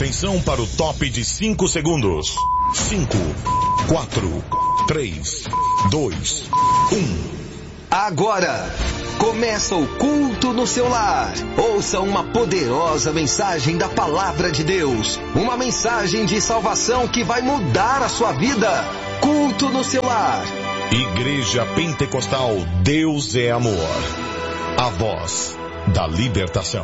Atenção para o top de 5 segundos. 5, 4, 3, 2, 1. Agora, começa o culto no seu lar. Ouça uma poderosa mensagem da Palavra de Deus. Uma mensagem de salvação que vai mudar a sua vida. Culto no seu lar. Igreja Pentecostal Deus é Amor. A voz da libertação.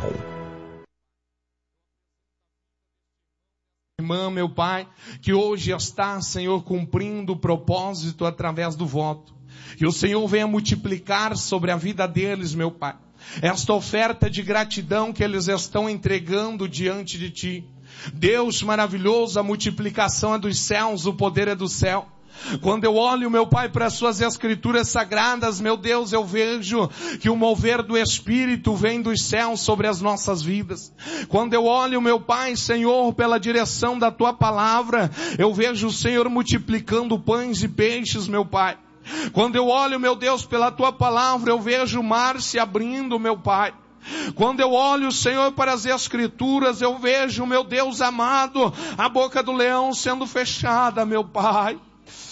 Irmã, meu Pai, que hoje está, Senhor, cumprindo o propósito através do voto. Que o Senhor venha multiplicar sobre a vida deles, meu Pai, esta oferta de gratidão que eles estão entregando diante de Ti. Deus maravilhoso, a multiplicação é dos céus, o poder é do céu. Quando eu olho, meu Pai, para as suas escrituras sagradas, meu Deus, eu vejo que o mover do Espírito vem dos céus sobre as nossas vidas. Quando eu olho, meu Pai, Senhor, pela direção da Tua palavra, eu vejo o Senhor multiplicando pães e peixes, meu Pai. Quando eu olho, meu Deus, pela Tua palavra, eu vejo o mar se abrindo, meu Pai. Quando eu olho, Senhor, para as Escrituras, eu vejo, meu Deus amado, a boca do leão sendo fechada, meu Pai.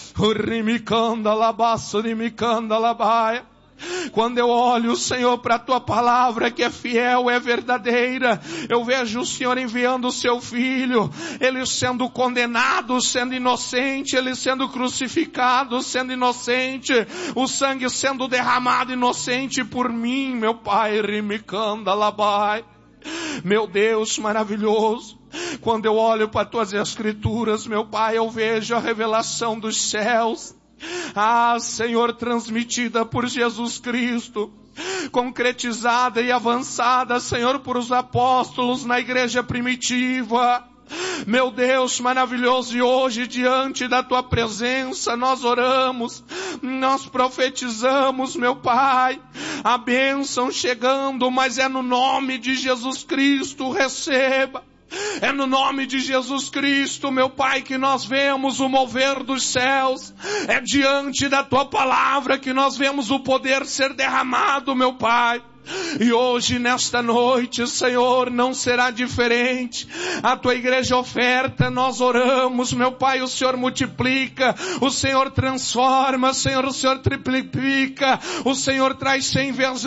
Quando eu olho, Senhor, para a Tua palavra que é fiel, é verdadeira, eu vejo o Senhor enviando o Seu Filho, Ele sendo condenado, sendo inocente, Ele sendo crucificado, sendo inocente, o sangue sendo derramado inocente por mim, meu Pai, meu Deus maravilhoso. Quando eu olho para Tuas Escrituras, meu Pai, eu vejo a revelação dos céus. Ah, Senhor, transmitida por Jesus Cristo, concretizada e avançada, Senhor, por os apóstolos na igreja primitiva. Meu Deus maravilhoso, e hoje diante da Tua presença nós oramos, nós profetizamos, meu Pai, a bênção chegando, mas é no nome de Jesus Cristo, receba. É no nome de Jesus Cristo, meu Pai, que nós vemos o mover dos céus. É diante da Tua palavra que nós vemos o poder ser derramado, meu Pai. E hoje, nesta noite, Senhor, não será diferente. A Tua igreja oferta, nós oramos, meu Pai, o Senhor multiplica, o Senhor transforma, Senhor, o Senhor triplica, o Senhor traz 100 vezes